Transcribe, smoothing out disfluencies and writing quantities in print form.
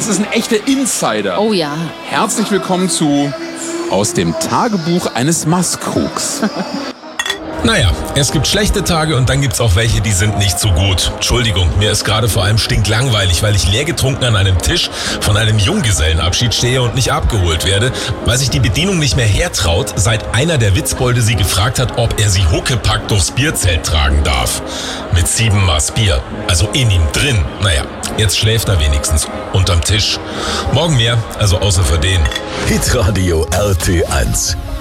Das ist ein echter Insider. Oh ja. Herzlich willkommen zu Aus dem Tagebuch eines Mastkrugs. Naja, es gibt schlechte Tage und dann gibt's auch welche, die sind nicht so gut. Entschuldigung, mir ist gerade vor allem stinklangweilig, weil ich leergetrunken an einem Tisch von einem Junggesellenabschied stehe und nicht abgeholt werde, weil sich die Bedienung nicht mehr hertraut, seit einer der Witzbolde sie gefragt hat, ob er sie huckepack durchs Bierzelt tragen darf. Mit 7 Maß Bier, also in ihm drin. Naja, jetzt schläft er wenigstens unterm Tisch. Morgen mehr, also außer für den. Hitradio RT1.